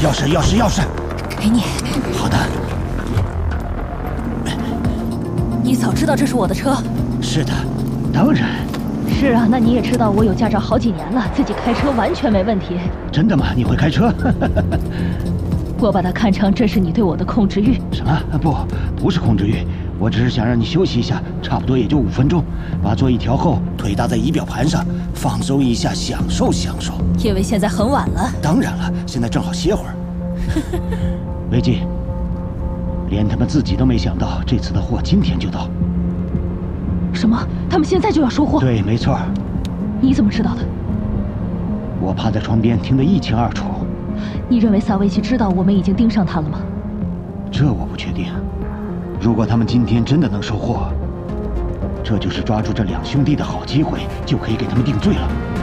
钥匙， 给你。 好的。 你早知道这是我的车？ 是的，当然。 是啊，那你也知道我有驾照好几年了，自己开车完全没问题。 真的吗？你会开车？ 我把它看成这是你对我的控制欲。 什么？不是控制欲，我只是想让你休息一下，差不多也就5分钟，把座椅调后，腿搭在仪表盘上，放松一下，享受。 因为现在很晚了。 当然了，现在正好歇会儿。维基，连他们自己都没想到这次的货今天就到。 什么？他们现在就要收货？ 对，没错。 你怎么知道的？ 我趴在窗边听得一清二楚。 你认为萨维奇知道我们已经盯上他了吗？ 这我不确定。如果他们今天真的能收货，这就是抓住这2兄弟的好机会，就可以给他们定罪了。